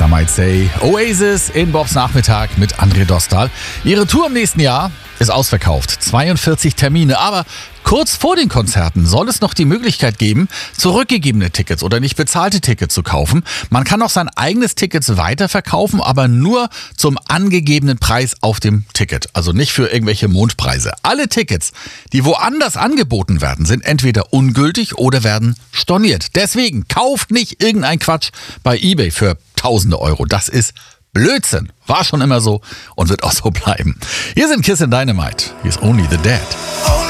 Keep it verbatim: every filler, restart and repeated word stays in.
Some might say Oasis in Bobs Nachmittag mit André Dostal. Ihre Tour im nächsten Jahr ist ausverkauft. zweiundvierzig Termine, aber kurz vor den Konzerten soll es noch die Möglichkeit geben, zurückgegebene Tickets oder nicht bezahlte Tickets zu kaufen. Man kann auch sein eigenes Ticket weiterverkaufen, aber nur zum angegebenen Preis auf dem Ticket. Also nicht für irgendwelche Mondpreise. Alle Tickets, die woanders angeboten werden, sind entweder ungültig oder werden storniert. Deswegen kauft nicht irgendein Quatsch bei eBay für tausende Euro. Das ist Blödsinn. War schon immer so und wird auch so bleiben. Hier sind Kiss and Dynamite. Hier ist Only the Dead.